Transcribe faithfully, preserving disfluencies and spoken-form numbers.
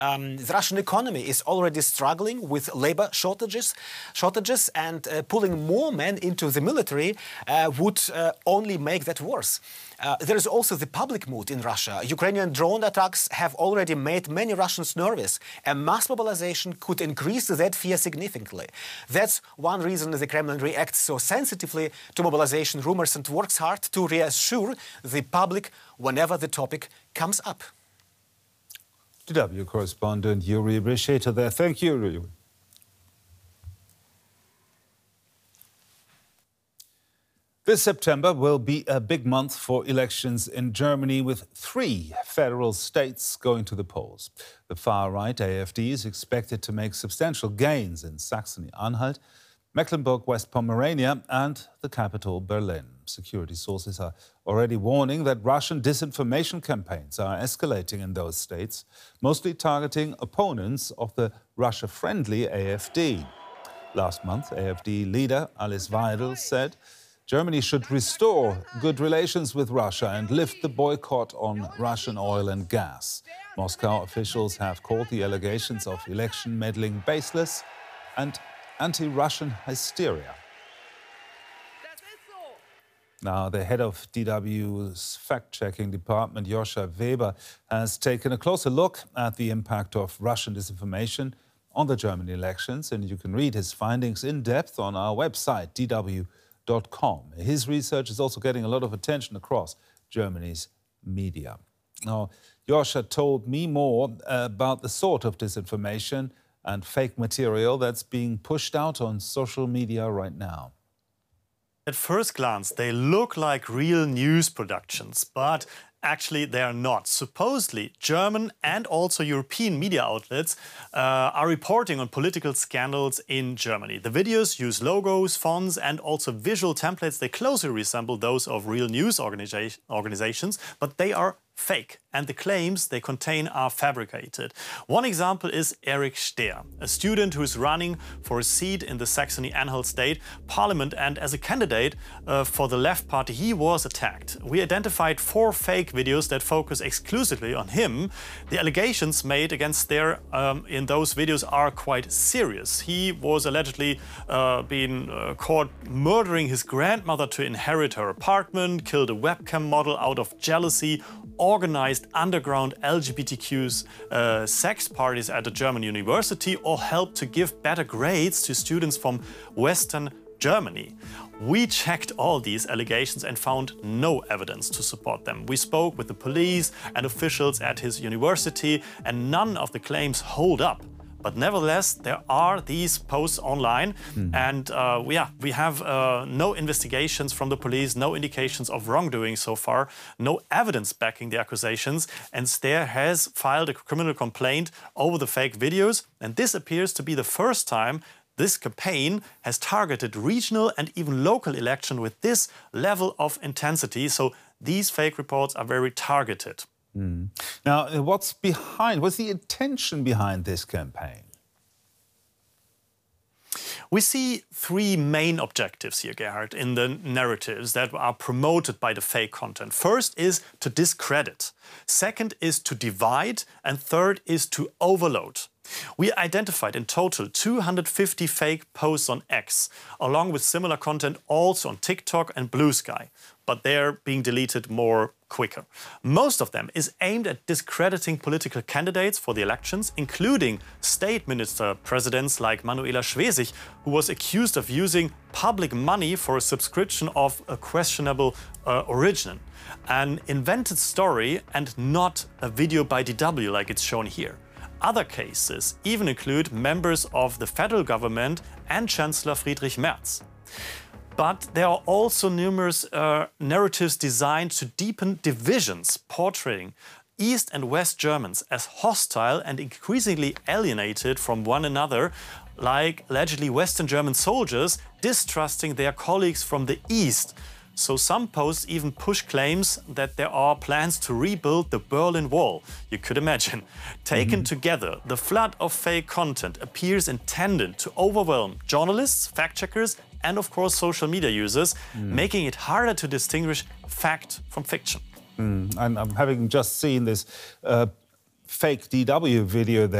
Um, the Russian economy is already struggling with labor shortages, shortages, and uh, pulling more men into the military uh, would uh, only make that worse. Uh, there is also the public mood in Russia. Ukrainian drone attacks have already made many Russians nervous, and mass mobilization could increase that fear significantly. That's one reason the Kremlin reacts so sensitively to mobilization rumors and works hard to reassure the public whenever the topic comes up. D W correspondent Yuri Brisheta there. Thank you, Yuri. This September will be a big month for elections in Germany, with three federal states going to the polls. The far-right A F D is expected to make substantial gains in Saxony-Anhalt, Mecklenburg-West Pomerania and the capital, Berlin. Security sources are already warning that Russian disinformation campaigns are escalating in those states, mostly targeting opponents of the Russia-friendly A F D. Last month, A F D leader Alice Weidel said Germany should restore good relations with Russia and lift the boycott on Russian oil and gas. Moscow officials have called the allegations of election meddling baseless and anti-Russian hysteria. Now, the head of D W's fact-checking department, Joscha Weber, has taken a closer look at the impact of Russian disinformation on the German elections, and you can read his findings in depth on our website, d w dot com. His research is also getting a lot of attention across Germany's media. Now, Joscha told me more about the sort of disinformation and fake material that's being pushed out on social media right now. At first glance, they look like real news productions, but actually they are not. Supposedly, German and also European media outlets uh, are reporting on political scandals in Germany. The videos use logos, fonts and also visual templates. They closely resemble those of real news organiza- organizations, but they are fake, and the claims they contain are fabricated. One example is Erich Stehr, a student who is running for a seat in the Saxony-Anhalt State Parliament, and as a candidate uh, for the Left Party, he was attacked. We identified four fake videos that focus exclusively on him. The allegations made against Stehr um, in those videos are quite serious. He was allegedly uh, being uh, caught murdering his grandmother to inherit her apartment, killed a webcam model out of jealousy, organized underground L G B T Q uh, sex parties at a German university, or helped to give better grades to students from Western Germany. We checked all these allegations and found no evidence to support them. We spoke with the police and officials at his university, and none of the claims hold up. But nevertheless, there are these posts online, mm. and uh, yeah, we have uh, no investigations from the police, no indications of wrongdoing so far, no evidence backing the accusations, and Stehr has filed a criminal complaint over the fake videos, and this appears to be the first time this campaign has targeted regional and even local election with this level of intensity, so these fake reports are very targeted. Mm. Now, what's behind, what's the intention behind this campaign? We see three main objectives here, Gerhard, in the narratives that are promoted by the fake content. First is to discredit. Second is to divide. And third is to overload. We identified in total two hundred fifty fake posts on X, along with similar content also on TikTok and Blue Sky. But they're being deleted more quicker. Most of them is aimed at discrediting political candidates for the elections, including state minister presidents like Manuela Schwesig, who was accused of using public money for a subscription of a questionable uh, origin. An invented story and not a video by D W like it's shown here. Other cases even include members of the federal government and Chancellor Friedrich Merz. But there are also numerous uh, narratives designed to deepen divisions, portraying East and West Germans as hostile and increasingly alienated from one another, like allegedly Western German soldiers distrusting their colleagues from the East. So some posts even push claims that there are plans to rebuild the Berlin Wall. You could imagine. Taken mm-hmm. together, the flood of fake content appears intended to overwhelm journalists, fact-checkers, and of course social media users, mm. making it harder to distinguish fact from fiction. Mm. And I'm having just seen this uh, fake D W video there.